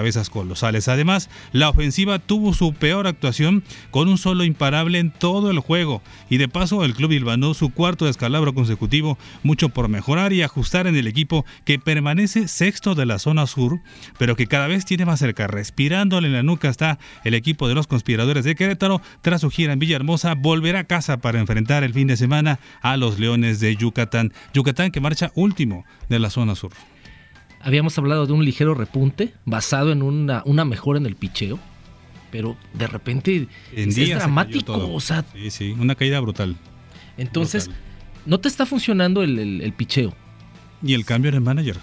cabezas colosales. Además, la ofensiva tuvo su peor actuación con un solo imparable en todo el juego. Y de paso, el club bilbaíno su cuarto descalabro consecutivo, mucho por mejorar y ajustar en el equipo que permanece sexto de la zona sur, pero que cada vez tiene más cerca. Respirándole en la nuca está el equipo de los conspiradores de Querétaro. Tras su gira en Villahermosa, volverá a casa para enfrentar el fin de semana a los Leones de Yucatán. Yucatán que marcha último de la zona sur. Habíamos hablado de un ligero repunte basado en una mejora en el picheo, pero de repente es dramático. O sea, sí, una caída brutal. Entonces, no te está funcionando el picheo. Y el cambio en el manager.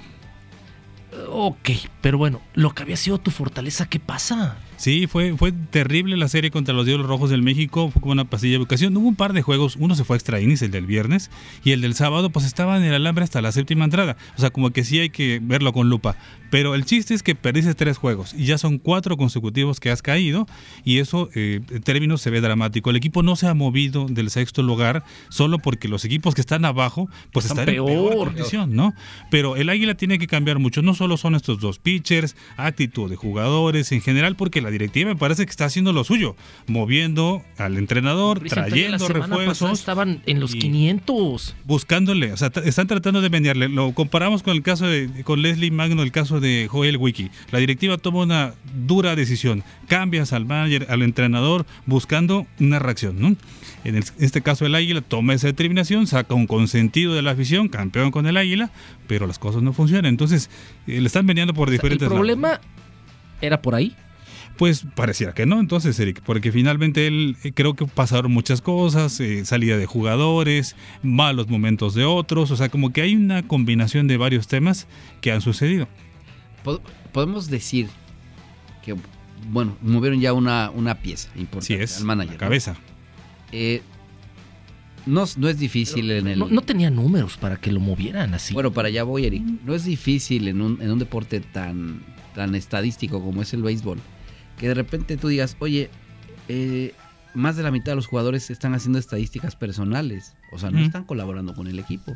Ok, pero bueno, lo que había sido tu fortaleza, ¿qué pasa? Sí, fue terrible la serie contra los Diablos Rojos del México, fue como una pastilla de educación. Hubo un par de juegos, uno se fue a extra innings, el del viernes, y el del sábado pues estaba en el alambre hasta la séptima entrada. O sea, como que sí hay que verlo con lupa. Pero el chiste es que perdiste 3 juegos y ya son 4 consecutivos que has caído, y eso en términos se ve dramático. El equipo no se ha movido del sexto lugar solo porque los equipos que están abajo pues están en peor condición, ¿no? Pero el Águila tiene que cambiar mucho, no solo son estos 2 pitchers, actitud de jugadores en general, porque la directiva me parece que está haciendo lo suyo, moviendo al entrenador, trayendo refuerzos. Estaban en los 500. Buscándole, o sea, están tratando de venderle. Lo comparamos con el caso con Leslie Magno, el caso de Joel Wiki. La directiva toma una dura decisión, cambias al manager, al entrenador, buscando una reacción, ¿no? En este caso el Águila toma esa determinación, saca un consentido de la afición, campeón con el Águila, pero las cosas no funcionan. Entonces, le están vendiendo por diferentes lados. ¿El problema era por ahí? Pues pareciera que no, entonces, Eric, porque finalmente él creo que pasaron muchas cosas, salida de jugadores, malos momentos de otros, o sea, como que hay una combinación de varios temas que han sucedido. Podemos decir que, bueno, movieron ya una pieza importante al manager. La cabeza. No es difícil en el... No tenía números para que lo movieran así. Bueno, para allá voy, Eric. No es difícil en un deporte tan estadístico como es el béisbol, que de repente tú digas, oye, más de la mitad de los jugadores están haciendo estadísticas personales. O sea, no están colaborando con el equipo.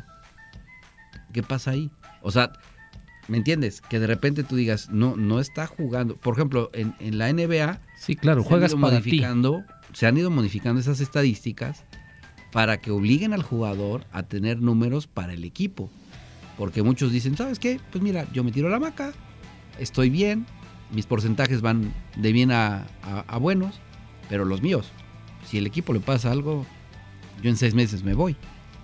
¿Qué pasa ahí? O sea, ¿me entiendes? Que de repente tú digas, no está jugando. Por ejemplo, en la NBA... Sí, claro, juegas para ti. Se han ido modificando esas estadísticas para que obliguen al jugador a tener números para el equipo. Porque muchos dicen, ¿sabes qué? Pues mira, yo me tiro a la hamaca, estoy bien, mis porcentajes van de bien a buenos, pero los míos, si el equipo le pasa algo, yo en 6 meses me voy.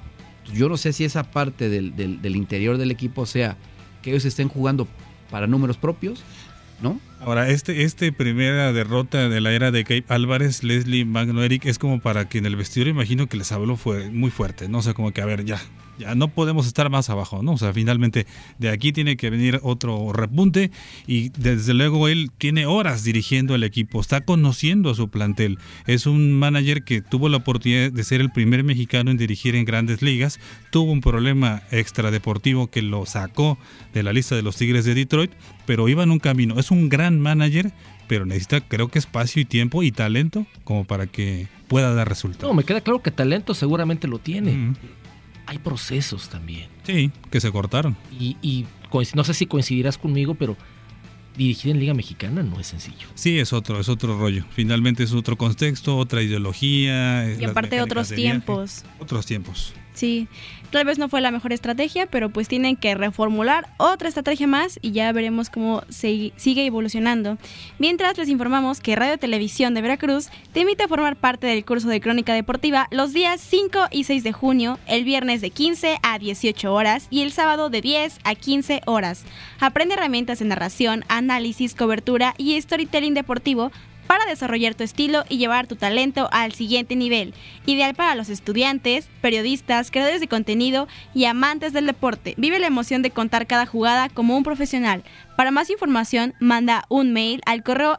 Yo no sé si esa parte del interior del equipo sea que ellos estén jugando para números propios, ¿no? Ahora, primera derrota de la era de Gabe Álvarez, Leslie Magno, Eric, es como para que en el vestidor imagino que les habló muy fuerte, ¿no? O sea, como que a ver, ya no podemos estar más abajo, ¿no? O sea, finalmente de aquí tiene que venir otro repunte, y desde luego él tiene horas dirigiendo el equipo, está conociendo a su plantel, es un manager que tuvo la oportunidad de ser el primer mexicano en dirigir en Grandes Ligas, tuvo un problema extradeportivo que lo sacó de la lista de los Tigres de Detroit, pero iba en un camino, es un gran manager, pero necesita, creo que espacio y tiempo y talento como para que pueda dar resultados. No, me queda claro que talento seguramente lo tiene. Hay procesos también. Sí, que se cortaron. Y no sé si coincidirás conmigo, pero dirigir en Liga Mexicana no es sencillo. Sí, es otro rollo. Finalmente es otro contexto, otra ideología. Y aparte otros tiempos. Otros tiempos. Sí, tal vez no fue la mejor estrategia, pero pues tienen que reformular otra estrategia más y ya veremos cómo sigue evolucionando. Mientras les informamos que Radio Televisión de Veracruz te invita a formar parte del curso de Crónica Deportiva los días 5 y 6 de junio, el viernes de 15 a 18 horas y el sábado de 10 a 15 horas. Aprende herramientas de narración, análisis, cobertura y storytelling deportivo para desarrollar tu estilo y llevar tu talento al siguiente nivel. Ideal para los estudiantes, periodistas, creadores de contenido y amantes del deporte. Vive la emoción de contar cada jugada como un profesional. Para más información, manda un mail al correo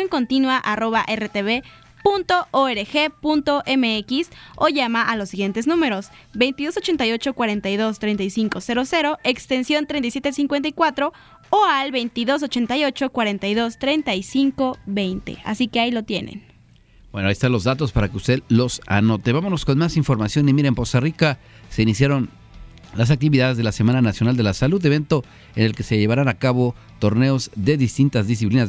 educacioncontinua@rtv.org.mx o llama a los siguientes números: 2288 42 35 00, extensión 3754 o al 2288 42 35 20. Así que ahí lo tienen. Bueno, ahí están los datos para que usted los anote. Vámonos con más información. Y miren, en Poza Rica se iniciaron las actividades de la Semana Nacional de la Salud, evento en el que se llevarán a cabo torneos de distintas disciplinas